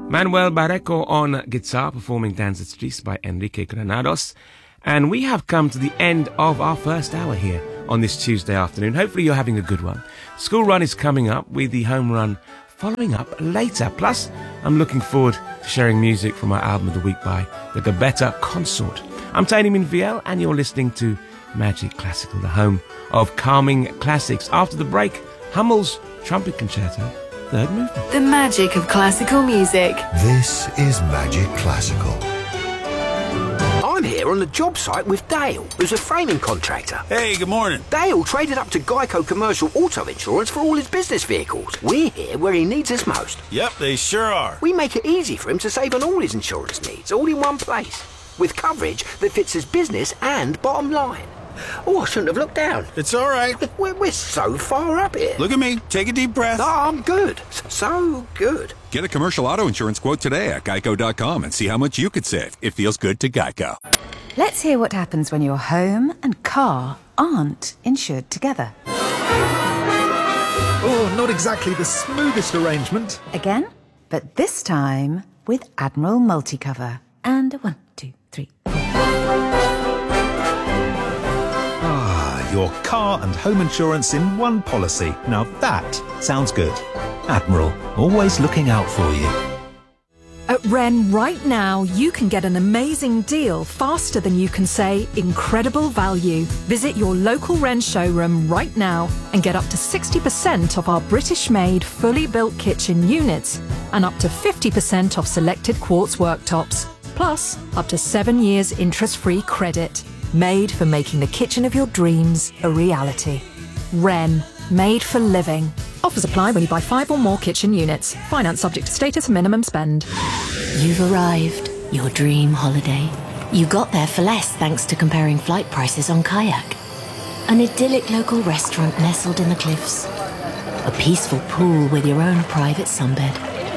Manuel Barreco on guitar, performing Danzas Tris by Enrique Granados. And we have come to the end of our first hour here on this Tuesday afternoon. Hopefully you're having a good one. School run is coming up with the home run following up later. Plus, I'm looking forward to sharing music from our album of the week by the Gabetta Consort. I'm Tony Minviel and you're listening to Magic Classical, the home of calming classics. After the break, Hummel's Trumpet Concerto, third movement. The magic of classical music. This is Magic Classical. I'm here on the job site with Dale, who's a framing contractor. Hey, good morning. Dale traded up to Geico Commercial Auto Insurance for all his business vehicles. We're here where he needs us most. Yep, they sure are. We make it easy for him to save on all his insurance needs, all in one place, with coverage that fits his business and bottom line. Oh, I shouldn't have looked down. It's all right. We're so far up here. Look at me. Take a deep breath. Oh, I'm good. So good. Get a commercial auto insurance quote today at geico.com and see how much you could save. It feels good to Geico. Let's hear what happens when your home and car aren't insured together. Oh, not exactly the smoothest arrangement. Again, but this time with Admiral Multicover. And 1, 2, 3, 4. Your car and home insurance in one policy. Now that sounds good. Admiral, always looking out for you. At Wren right now, you can get an amazing deal faster than you can say incredible value. Visit your local Wren showroom right now and get up to 60% off our British-made, fully built kitchen units and up to 50% off selected quartz worktops. Plus, up to 7 years interest-free credit. Made for making the kitchen of your dreams a reality. Wren, made for living. Offers apply when you buy 5 or more kitchen units. Finance subject to status and minimum spend. You've arrived. Your dream holiday. You got there for less thanks to comparing flight prices on Kayak. An idyllic local restaurant nestled in the cliffs. A peaceful pool with your own private sunbed.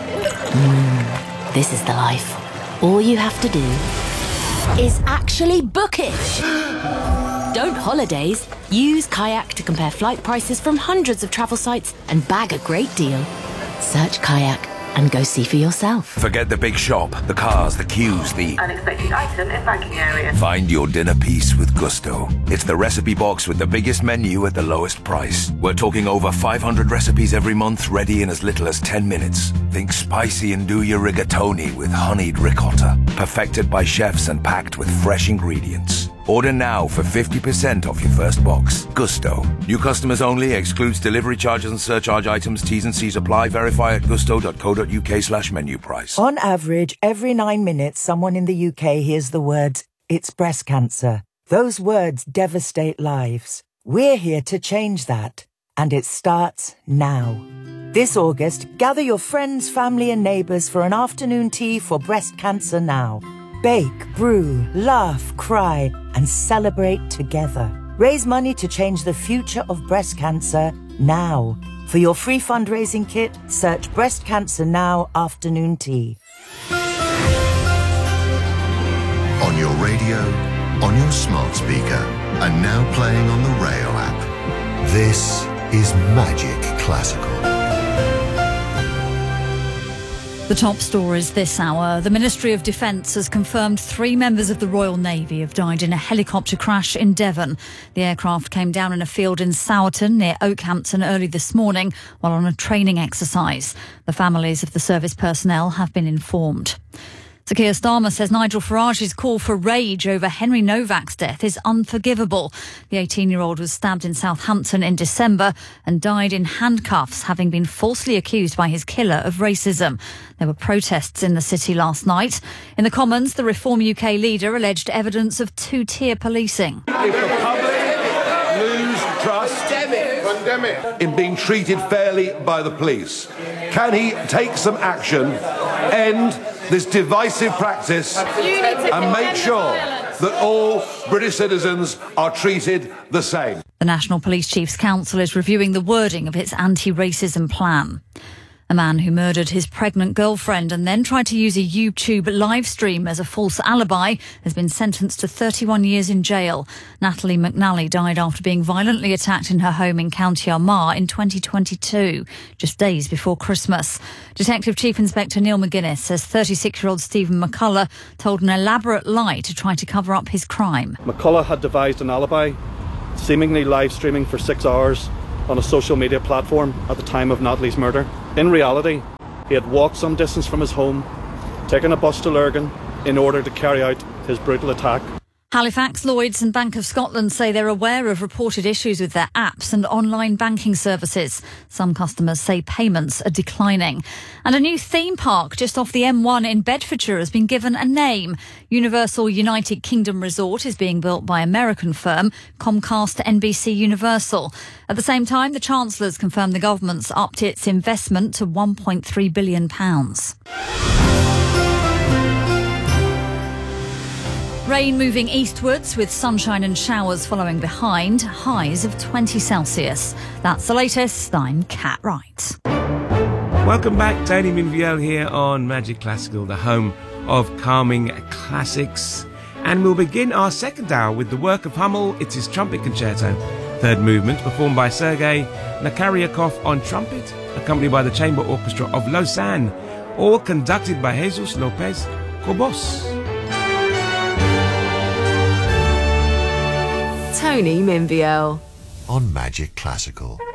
This is the life. All you have to do is actually book it. Don't holidays. Use Kayak to compare flight prices from hundreds of travel sites and bag a great deal. Search Kayak and go see for yourself. Forget the big shop, the cars, the queues, the unexpected item in banking area. Find your dinner piece with Gusto. It's the recipe box with the biggest menu at the lowest price. We're talking over 500 recipes every month, ready in as little as 10 minutes. Think spicy and do your rigatoni with honeyed ricotta. Perfected by chefs and packed with fresh ingredients. Order now for 50% off your first box. Gusto. New customers only. Excludes delivery charges and surcharge items. T's and C's apply. Verify at gusto.co.uk/menu price. On average, every 9 minutes, someone in the UK hears the words, "It's breast cancer." Those words devastate lives. We're here to change that. And it starts now. This August, gather your friends, family and neighbours for an afternoon tea for breast cancer now. Bake, brew, laugh, cry, and celebrate together. Raise money to change the future of breast cancer now. For your free fundraising kit, search Breast Cancer Now Afternoon Tea. On your radio, on your smart speaker, and now playing on the Rayo app. This is Magic Classical. The top stories this hour. The Ministry of Defence has confirmed 3 members of the Royal Navy have died in a helicopter crash in Devon. The aircraft came down in a field in Sowerton near Oakhampton early this morning while on a training exercise. The families of the service personnel have been informed. Sir Keir Starmer says Nigel Farage's call for rage over Henry Novak's death is unforgivable. The 18-year-old was stabbed in Southampton in December and died in handcuffs, having been falsely accused by his killer of racism. There were protests in the city last night. In the Commons, the Reform UK leader alleged evidence of 2-tier policing. If the public lose trust in being treated fairly by the police, can he take some action, end this divisive practice and make sure that all British citizens are treated the same? The National Police Chiefs Council is reviewing the wording of its anti-racism plan. A man who murdered his pregnant girlfriend and then tried to use a YouTube live stream as a false alibi has been sentenced to 31 years in jail. Natalie McNally died after being violently attacked in her home in County Armagh in 2022, just days before Christmas. Detective Chief Inspector Neil McGuinness says 36-year-old Stephen McCullough told an elaborate lie to try to cover up his crime. McCullough had devised an alibi, seemingly live streaming for 6 hours on a social media platform at the time of Natalie's murder. In reality, he had walked some distance from his home, taken a bus to Lurgan in order to carry out his brutal attack. Halifax, Lloyds and Bank of Scotland say they're aware of reported issues with their apps and online banking services. Some customers say payments are declining. And a new theme park just off the M1 in Bedfordshire has been given a name. Universal United Kingdom Resort is being built by American firm Comcast NBC Universal. At the same time, the Chancellor's confirmed the government's upped its investment to £1.3 billion. Rain moving eastwards with sunshine and showers following behind, highs of 20 Celsius. That's the latest. I'm Kat Wright. Welcome back, Tony Minviel here on Magic Classical, the home of calming classics. And we'll begin our second hour with the work of Hummel. It's his trumpet concerto, third movement, performed by Sergei Nakaryakov on trumpet, accompanied by the Chamber Orchestra of Lausanne, all conducted by Jesus Lopez Cobos. Tony Minviel on Magic Classical.